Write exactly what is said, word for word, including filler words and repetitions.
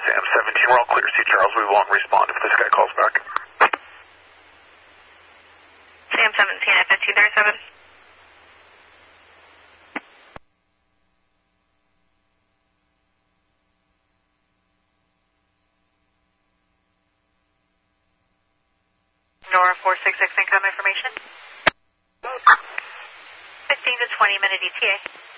Sam seventeen, we're all clear. See Charles, we won't respond if this guy calls back. Sam seventeen at fifteen thirty-seven. Nora four six six, income information. fifteen to twenty minute E T A.